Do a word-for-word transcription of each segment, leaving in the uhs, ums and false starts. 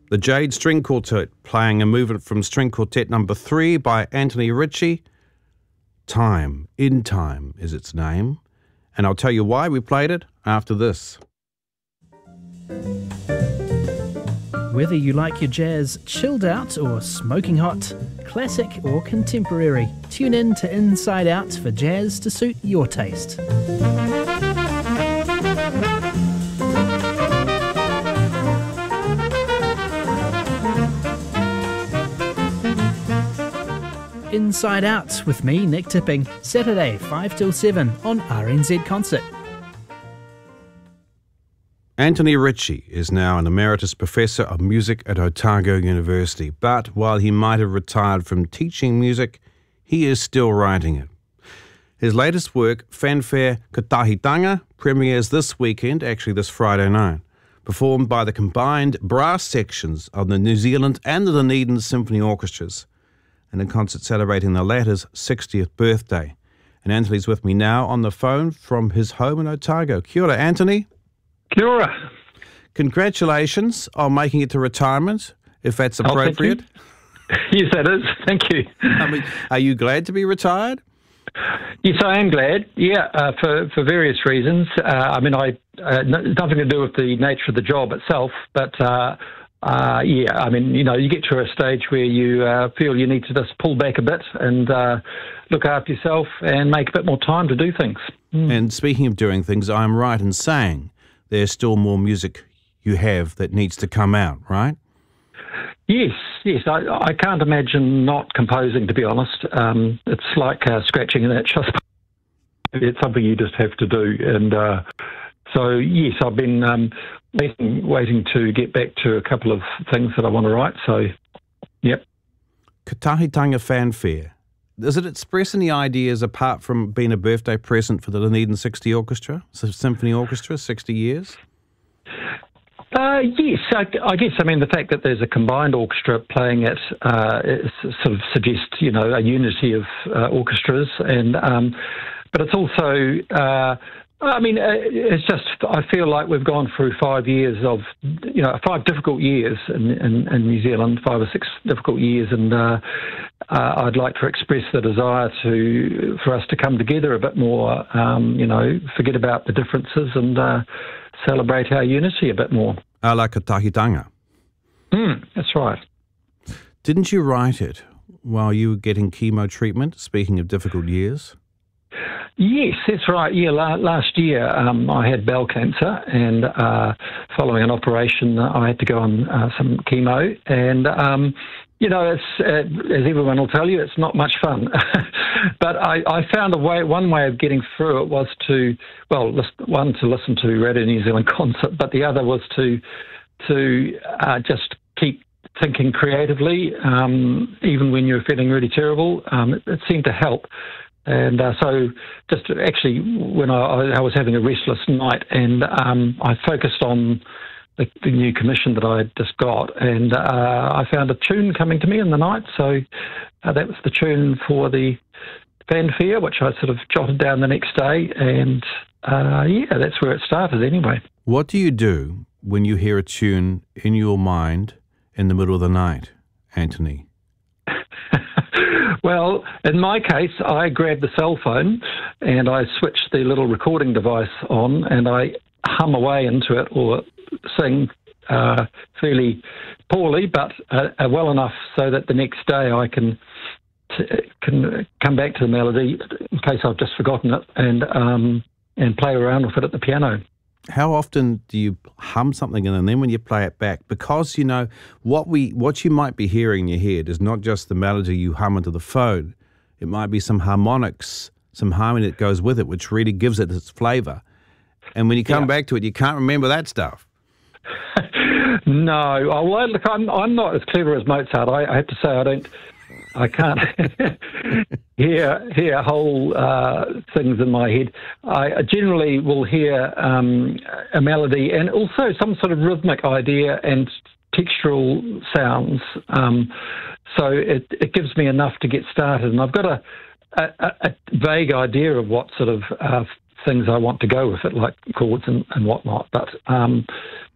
The Jade String Quartet, playing a movement from String Quartet number three by Anthony Ritchie. Time, In Time is its name. And I'll tell you why we played it after this. Whether you like your jazz chilled out or smoking hot, classic or contemporary, tune in to Inside Out for jazz to suit your taste. Inside Out with me, Nick Tipping, Saturday five till seven on R N Z Concert. Anthony Ritchie is now an emeritus professor of music at Otago University, but while he might have retired from teaching music, he is still writing it. His latest work, Fanfare Kotahitanga, premieres this weekend, actually this Friday night, performed by the combined brass sections of the New Zealand and the Dunedin Symphony Orchestras, and a concert celebrating the latter's sixtieth birthday. And Anthony's with me now on the phone from his home in Otago. Kia ora, Anthony. Kia ora. Congratulations on making it to retirement, if that's appropriate. Oh, yes, that is. Thank you. I mean, are you glad to be retired? Yes, I am glad. Yeah, uh, for for various reasons. Uh, I mean, I uh, nothing to do with the nature of the job itself, but uh, uh, yeah, I mean, you know, you get to a stage where you uh, feel you need to just pull back a bit and uh, look after yourself and make a bit more time to do things. Mm. And speaking of doing things, I'm right in saying there's still more music you have that needs to come out, right? Yes, yes. I, I can't imagine not composing, to be honest. Um, it's like uh, scratching an itch. It's something you just have to do. And uh, so, yes, I've been um, waiting, waiting to get back to a couple of things that I want to write. So, yep. Kotahitanga Fanfare. Does it express any ideas apart from being a birthday present for the Dunedin sixty Orchestra, Symphony Orchestra, sixty years? Uh, yes, I, I guess. I mean, the fact that there's a combined orchestra playing it, uh, it sort of suggests, you know, a unity of uh, orchestras, and um, but it's also, uh, I mean, it's just, I feel like we've gone through five years of, you know, five difficult years in, in, in New Zealand, five or six difficult years, and uh, uh, I'd like to express the desire to for us to come together a bit more, um, you know, forget about the differences and uh, celebrate our unity a bit more. A la Kotahitanga. Mm, that's right. Didn't you write it while you were getting chemo treatment, speaking of difficult years? Yes, that's right. Yeah, la- last year um, I had bowel cancer, and uh, following an operation, I had to go on uh, some chemo. And um, you know, it's uh, as everyone will tell you, it's not much fun. But I, I found a way. One way of getting through it was to, well, list, one to listen to Radio New Zealand Concert, but the other was to to uh, just keep thinking creatively, um, even when you're feeling really terrible. Um, it, it seemed to help. And uh, so just actually when I, I was having a restless night, and um, I focused on the, the new commission that I had just got, and uh, I found a tune coming to me in the night. So uh, that was the tune for the Fanfare, which I sort of jotted down the next day. And uh, yeah, that's where it started anyway. What do you do when you hear a tune in your mind in the middle of the night, Anthony? Well, in my case, I grab the cell phone and I switch the little recording device on, and I hum away into it or sing uh, fairly poorly, but uh, well enough so that the next day I can t- can come back to the melody in case I've just forgotten it, and um, and play around with it at the piano. How often do you hum something and then when you play it back? Because, you know, what we what you might be hearing in your head is not just the melody you hum into the phone. It might be some harmonics, some harmony that goes with it, which really gives it its flavour. And when you come yeah. back to it, you can't remember that stuff. No. Oh, well, look, I'm, I'm not as clever as Mozart. I, I have to say I don't... I can't hear hear whole uh, things in my head. I generally will hear um, a melody and also some sort of rhythmic idea and textural sounds. Um, so it, it gives me enough to get started. And I've got a, a, a vague idea of what sort of uh, things I want to go with it, like chords and, and whatnot. But um,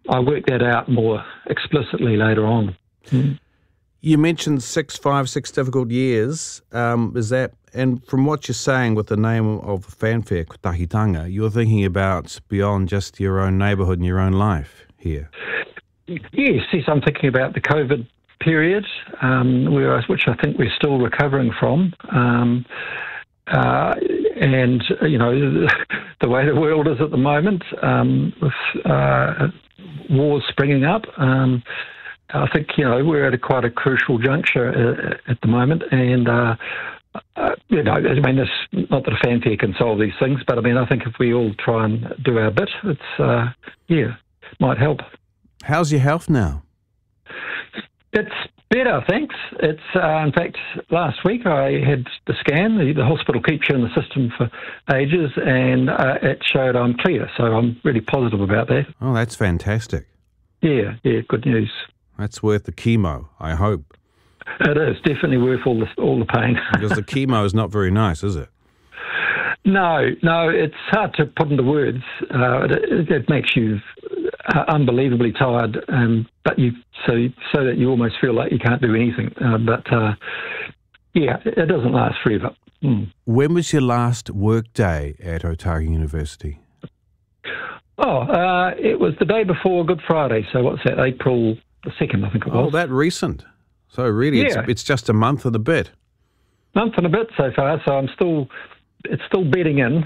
I worked that out more explicitly later on. Mm. You mentioned six, five, six difficult years. Um, is that, and from what you're saying with the name of fanfare, Kotahitanga, you're thinking about beyond just your own neighbourhood and your own life here. Yes, yes, I'm thinking about the COVID period, um, where, which I think we're still recovering from. Um, uh, and, you know, the way the world is at the moment, um, with uh, wars springing up, um, I think, you know, we're at a quite a crucial juncture uh, at the moment. And, uh, uh, you know, I mean, this, not that a fanfare can solve these things, but, I mean, I think if we all try and do our bit, it's, uh, yeah, might help. How's your health now? It's better, thanks. It's uh, in fact, last week I had the scan. The, the hospital keeps you in the system for ages, and uh, it showed I'm clear. So I'm really positive about that. Oh, that's fantastic. Yeah, yeah, good news. That's worth the chemo, I hope. It is definitely worth all the all the pain. Because the chemo is not very nice, is it? No, no, it's hard to put into words. Uh, it, it makes you uh, unbelievably tired, um, but you so so that you almost feel like you can't do anything. Uh, but uh, yeah, it doesn't last forever. Mm. When was your last work day at Otago University? Oh, uh, it was the day before Good Friday. So what's that? April the second, I think it was. Oh, that recent. So really, yeah. it's it's just a month and a bit. Month and a bit so far. So I'm still. It's still bedding in.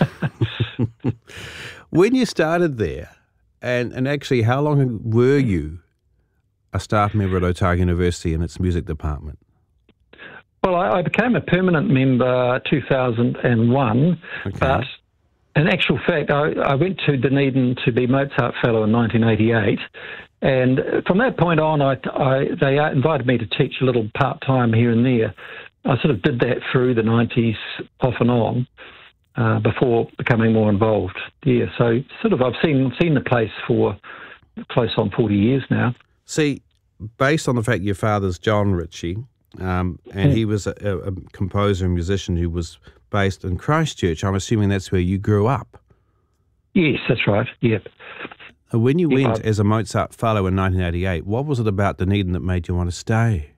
When you started there, and, and actually how long were you a staff member at Otago University in its music department? Well, I, I became a permanent member two thousand one, okay. but in actual fact, I, I went to Dunedin to be Mozart Fellow in nineteen eighty-eight, and from that point on, I, I, they invited me to teach a little part-time here and there. I sort of did that through the nineties off and on uh, before becoming more involved. Yeah, so sort of I've seen seen the place for close on forty years now. See, based on the fact your father's John Ritchie, um, and mm. he was a, a composer and musician who was based in Christchurch, I'm assuming that's where you grew up. Yes, that's right, yep. When you yep, went I, as a Mozart Fellow in nineteen eighty-eight, what was it about Dunedin that made you want to stay?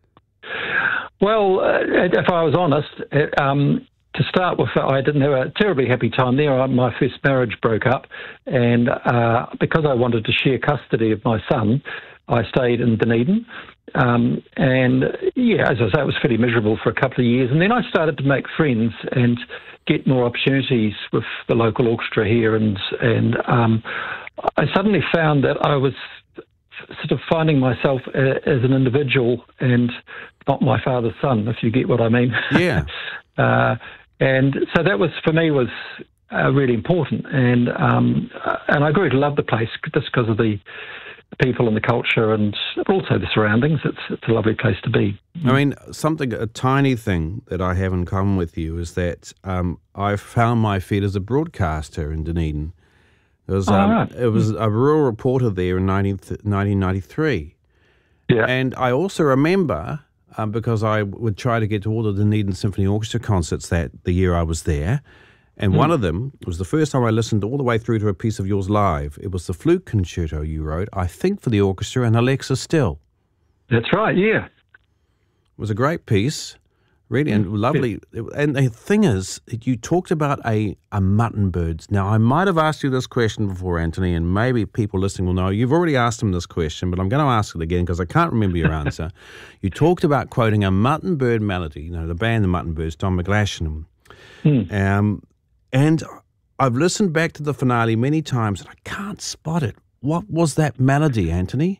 Well, uh, if I was honest, uh, um, to start with, I didn't have a terribly happy time there. I, my first marriage broke up, and uh, because I wanted to share custody of my son, I stayed in Dunedin. Um, and, yeah, as I say, it was fairly miserable for a couple of years. And then I started to make friends and get more opportunities with the local orchestra here. And, and um, I suddenly found that I was sort of finding myself a, as an individual and not my father's son, if you get what I mean. Yeah. uh, and so that was, for me, was uh, really important. And um, and I grew to love the place just because of the people and the culture and also the surroundings. It's it's a lovely place to be. I mean, something, a tiny thing that I have in common with you is that um, I found my feet as a broadcaster in Dunedin. It was, oh, um, right. it was a rural reporter there in nineteen ninety-three. Yeah. And I also remember, um, because I would try to get to all the Dunedin Symphony Orchestra concerts that the year I was there, and mm. one of them was the first time I listened all the way through to a piece of yours live. It was the flute concerto you wrote, I think for the orchestra and Alexa Still. That's right, yeah. It was a great piece. Really, and lovely. And the thing is, you talked about a, a mutton birds. Now, I might have asked you this question before, Anthony, and maybe people listening will know. You've already asked him this question, but I'm going to ask it again because I can't remember your answer. You talked about quoting a mutton bird melody, you know, the band The Mutton Birds, Don McGlashan. Hmm. Um, and I've listened back to the finale many times, and I can't spot it. What was that melody, Anthony?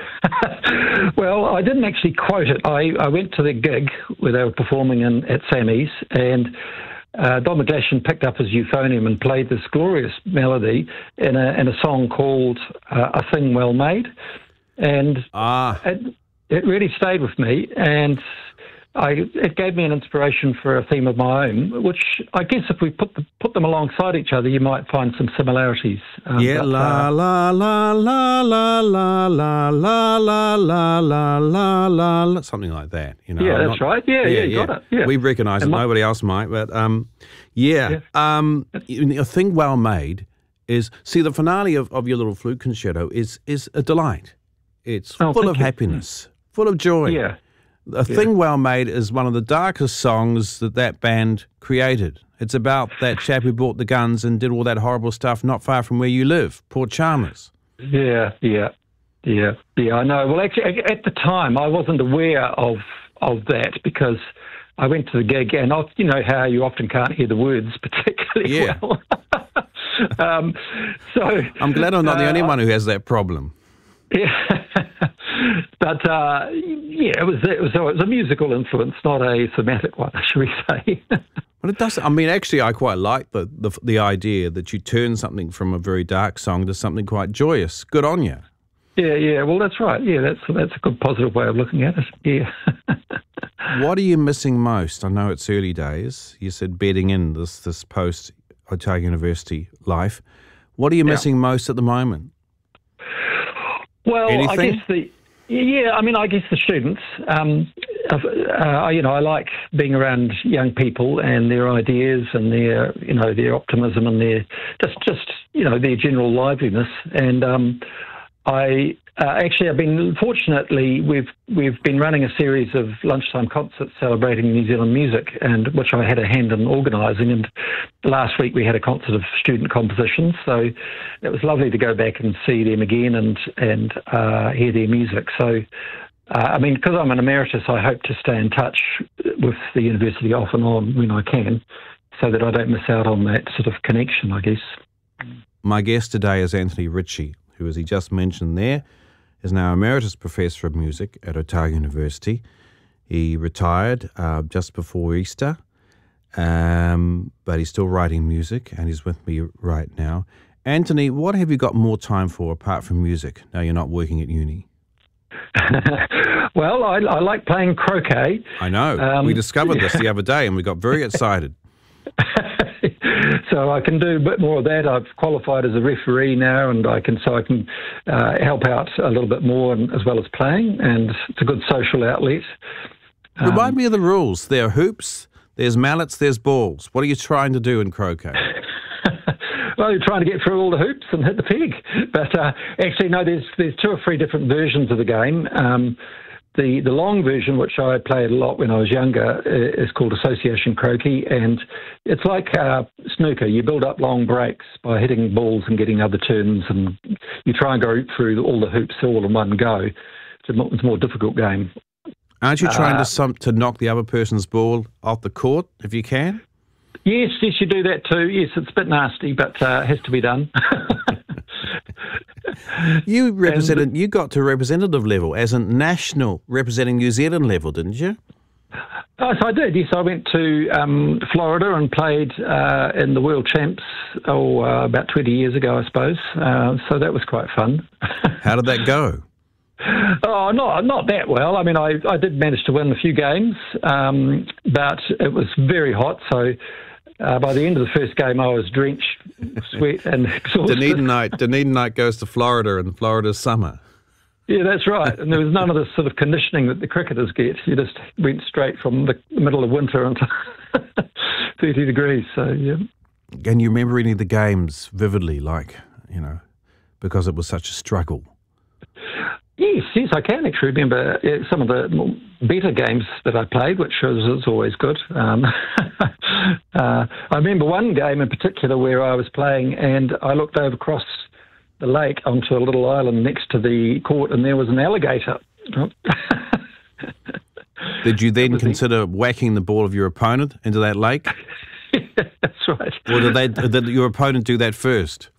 Well, I didn't actually quote it. I, I went to the gig where they were performing in, at Sammy's, and uh, Don McGlashan picked up his euphonium and played this glorious melody in a, in a song called uh, A Thing Well Made. And ah. it, it really stayed with me, and I, it gave me an inspiration for a theme of my own, which I guess if we put the, put them alongside each other, you might find some similarities. Um, yeah, but, la, uh, la, la, la, la, la, la, la, la, la, la, la, la, something like that. You know, yeah, I'm that's not, right. Yeah, yeah, you yeah. got it. Yeah. We recognise it. My, Nobody else might, but um, yeah, yeah. um, a thing well made. is, see, the finale of, of your little flute concerto is is a delight. It's Oh, full thank of you. happiness, full of joy. Yeah. A Thing Well Made is one of the darkest songs that that band created. It's about that chap who bought the guns and did all that horrible stuff not far from where you live, Port Chalmers. Yeah, yeah, yeah, yeah. I know. Well, actually, at the time, I wasn't aware of of that because I went to the gig, and I, you know how you often can't hear the words particularly Yeah. well. um, so I'm glad I'm not the uh, only one who has that problem. Yeah, but uh, yeah, it was it was it was a musical influence, not a thematic one, shall we say? But it does. I mean, actually, I quite like the, the the idea that you turn something from a very dark song to something quite joyous. Good on you. Yeah, yeah. Well, that's right. Yeah, that's that's a good positive way of looking at it. Yeah. What are you missing most? I know it's early days. You said bedding in this this post Otago University life. What are you Yeah. missing most at the moment? Well, I Anything? guess the yeah, I mean, I guess the students. Um, uh, you know, I like being around young people and their ideas and their, you know, their optimism and their just, just you know, their general liveliness. And um, I uh, actually, I've been fortunately we've we've been running a series of lunchtime concerts celebrating New Zealand music, and which I had a hand in organising. And last week we had a concert of student compositions, so it was lovely to go back and see them again and and uh, hear their music. So, uh, I mean, because I'm an emeritus, I hope to stay in touch with the university off and on when I can, so that I don't miss out on that sort of connection, I guess. My guest today is Anthony Ritchie, who, as he just mentioned there, is now Emeritus Professor of Music at Otago University. He retired uh, just before Easter, um, but he's still writing music, and he's with me right now. Anthony, what have you got more time for apart from music? Now you're not working at uni. Well, I, I like playing croquet. I know. Um, we discovered this the other day, and we got very excited. So I can do a bit more of that. I've qualified as a referee now, and I can so I can uh, help out a little bit more, and, as well as playing. And it's a good social outlet. Um, Remind me of the rules. There are hoops, there's mallets, there's balls. What are you trying to do in croquet? Well, you're trying to get through all the hoops and hit the peg. But uh, actually, no, there's there's two or three different versions of the game. Um, The the long version, which I played a lot when I was younger, is called Association Croquet, and it's like uh, snooker. You build up long breaks by hitting balls and getting other turns, and you try and go through all the hoops all in one go. It's a more, it's a more difficult game. Aren't you trying Uh, to some, to knock the other person's ball off the court, if you can? Yes, yes, you do that too. Yes, it's a bit nasty, but uh, it has to be done. You represented. You got to representative level, as in national, representing New Zealand level, didn't you? Oh, so I did. Yes, I went to um, Florida and played uh, in the World Champs oh, uh, about twenty years ago, I suppose. Uh, so that was quite fun. How did that go? Oh, not not that well. I mean, I, I did manage to win a few games, um, but it was very hot. So uh, by the end of the first game, I was drenched, sweat, and exhausted. Dunedinite, Dunedinite goes to Florida in Florida's summer. Yeah, that's right. And there was none of this sort of conditioning that the cricketers get. You just went straight from the middle of winter into thirty degrees. So, yeah. And you remember any of the games vividly, like, you know, because it was such a struggle? Yes, yes, I can actually remember uh, some of the more better games that I played, which was, was always good. Um, uh, I remember one game in particular where I was playing and I looked over across the lake onto a little island next to the court and there was an alligator. Did you then consider whacking the ball of your opponent into that lake? Yeah, that's right. Or did, they, did your opponent do that first?